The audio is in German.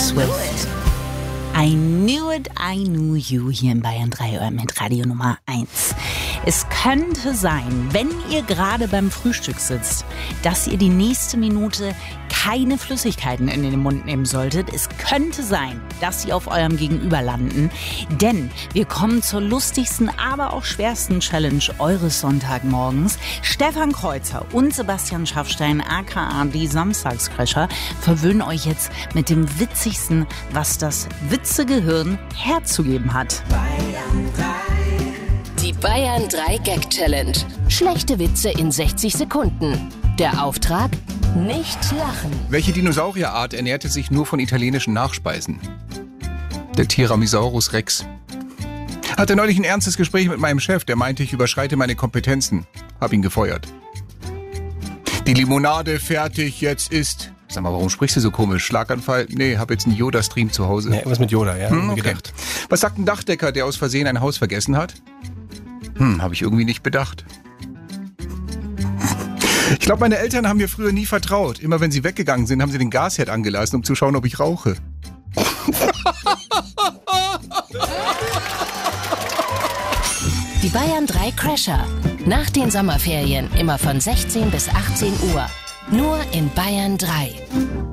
Swift. I knew it, I knew you hier in Bayern 3 mit Radio Nummer 1. Es könnte sein, wenn ihr gerade beim Frühstück sitzt, dass ihr die nächste Minute keine Flüssigkeiten in den Mund nehmen solltet. Es könnte sein, dass sie auf eurem Gegenüber landen, denn wir kommen zur lustigsten, aber auch schwersten Challenge eures Sonntagmorgens. Stefan Kreuzer und Sebastian Schaffstein, aka die Samstagscrasher, verwöhnen euch jetzt mit dem Witzigsten, was das Witzegehirn herzugeben hat. Die Bayern 3 Gag Challenge. Schlechte Witze in 60 Sekunden. Der Auftrag? Nicht lachen. Welche Dinosaurierart ernährte sich nur von italienischen Nachspeisen? Der Tyrannosaurus Rex. Hatte neulich ein ernstes Gespräch mit meinem Chef, der meinte, ich überschreite meine Kompetenzen. Hab ihn gefeuert. Die Limonade fertig, jetzt ist... Sag mal, warum sprichst du so komisch? Schlaganfall? Nee, hab jetzt einen Yoda-Stream zu Hause. Ja, irgendwas mit Yoda, ja. Okay. Gedacht. Was sagt ein Dachdecker, der aus Versehen ein Haus vergessen hat? Habe ich irgendwie nicht bedacht. Ich glaube, meine Eltern haben mir früher nie vertraut. Immer wenn sie weggegangen sind, haben sie den Gasherd angelassen, um zu schauen, ob ich rauche. Die Bayern 3 Crasher. Nach den Sommerferien immer von 16 bis 18 Uhr. Nur in Bayern 3.